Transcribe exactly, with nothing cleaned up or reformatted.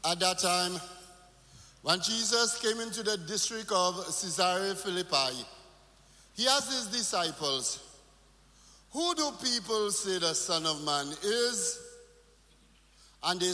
At that time, when Jesus came into the district of Caesarea Philippi, he asked his disciples, "Who do people say the Son of Man is?" And they